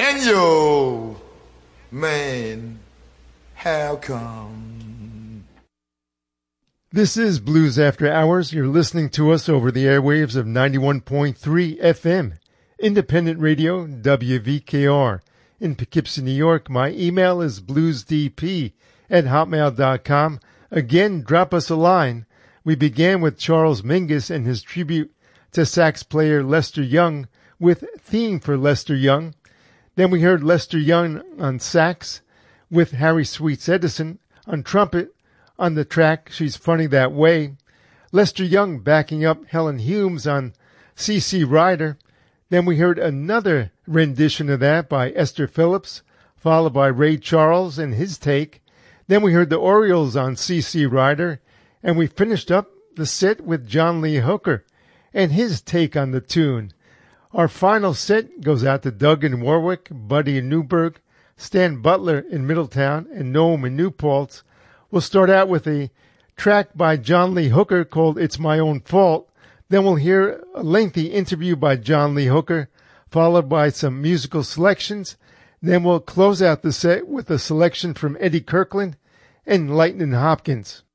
And yo, man, how come? This is Blues After Hours. You're listening to us over the airwaves of 91.3 FM, independent radio, WVKR. In Poughkeepsie, New York, my email is bluesdp@hotmail.com. Again, drop us a line. We began with Charles Mingus and his tribute to sax player Lester Young with Theme for Lester Young. Then we heard Lester Young on sax with Harry Sweets Edison on trumpet on the track She's Funny That Way. Lester Young backing up Helen Humes on C.C. Rider. Then we heard another rendition of that by Esther Phillips, followed by Ray Charles and his take. Then we heard the Orioles on C.C. Rider, and we finished up the set with John Lee Hooker and his take on the tune. Our final set goes out to Doug in Warwick, Buddy in Newburgh, Stan Butler in Middletown, and Noam in New Paltz. We'll start out with a track by John Lee Hooker called It's My Own Fault. Then we'll hear a lengthy interview by John Lee Hooker, followed by some musical selections. Then we'll close out the set with a selection from Eddie Kirkland and Lightnin' Hopkins.